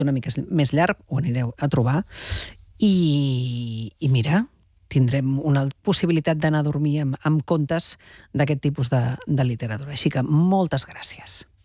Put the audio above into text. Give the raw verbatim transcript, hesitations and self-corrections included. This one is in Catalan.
una mica més llarg, ho anireu a trobar. I, i mira, tindrem una possibilitat d'anar a dormir amb, amb contes d'aquest tipus de, de literatura. Així que moltes gràcies.